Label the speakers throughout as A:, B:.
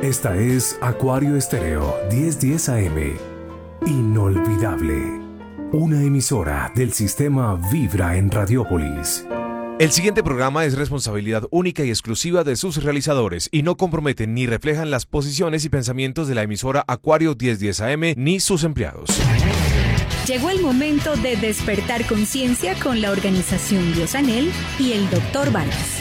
A: Esta es Acuario Estéreo 1010 AM. Inolvidable. Una emisora del sistema Vibra en Radiópolis.
B: El siguiente programa es responsabilidad única y exclusiva de sus realizadores y no comprometen ni reflejan las posiciones y pensamientos de la emisora Acuario 1010 AM ni sus empleados.
C: Llegó el momento de despertar conciencia con la organización Biosanel y el Dr. Vargas.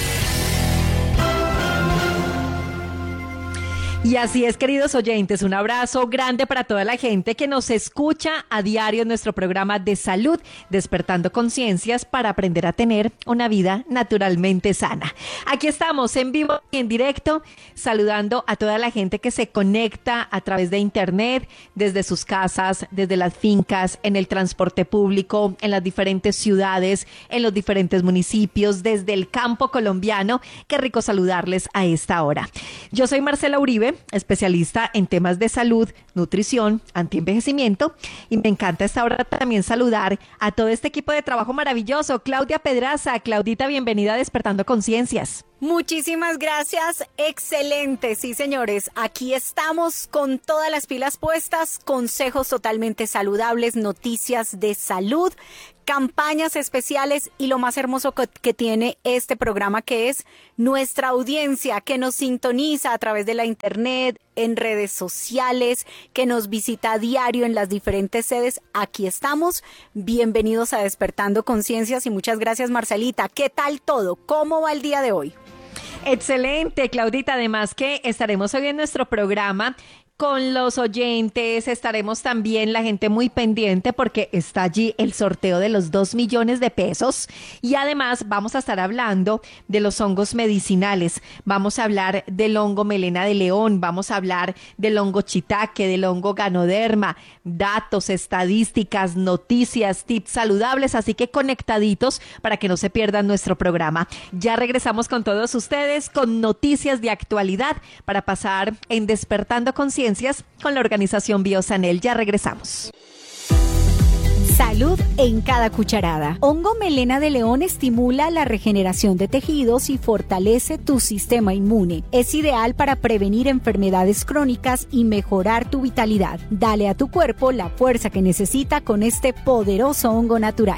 C: Y así es, queridos oyentes, un abrazo grande para toda la gente que nos escucha a diario en nuestro programa de salud, Despertando Conciencias para aprender a tener una vida naturalmente sana. Aquí estamos en vivo y en directo, saludando a toda la gente que se conecta a través de internet, desde sus casas, desde las fincas, en el transporte público, en las diferentes ciudades, en los diferentes municipios, desde el campo colombiano. Qué rico saludarles a esta hora. Yo soy Marcela Uribe, especialista en temas de salud, nutrición, antienvejecimiento, y me encanta a esta hora también saludar a todo este equipo de trabajo maravilloso. Claudia Pedraza. Claudita, bienvenida a Despertando Conciencias.
D: Muchísimas gracias, excelente, sí señores, aquí estamos con todas las pilas puestas, consejos totalmente saludables, noticias de salud, campañas especiales y lo más hermoso que tiene este programa, que es nuestra audiencia que nos sintoniza a través de la internet, en redes sociales, que nos visita a diario en las diferentes sedes. Aquí estamos, bienvenidos a Despertando Conciencias y muchas gracias, Marcelita. ¿Qué tal todo? ¿Cómo va el día de hoy?
C: Excelente, Claudita. Además que estaremos hoy en nuestro programa con los oyentes, estaremos también la gente muy pendiente porque está allí el sorteo de los 2 millones de pesos y además vamos a estar hablando de los hongos medicinales, vamos a hablar del hongo melena de león, vamos a hablar del hongo shiitake, del hongo ganoderma, datos, estadísticas, noticias, tips saludables, así que conectaditos para que no se pierdan nuestro programa. Ya regresamos con todos ustedes con noticias de actualidad para pasar en Despertando Conciencias con la organización Biosanel. Ya regresamos.
D: Salud en cada cucharada. Hongo melena de león estimula la regeneración de tejidos y fortalece tu sistema inmune. Es ideal para prevenir enfermedades crónicas y mejorar tu vitalidad. Dale a tu cuerpo la fuerza que necesita con este poderoso hongo natural.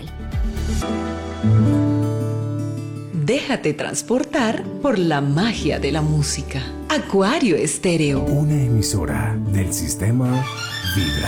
E: Déjate transportar por la magia de la música. Acuario Estéreo.
A: Una emisora del sistema Vibra.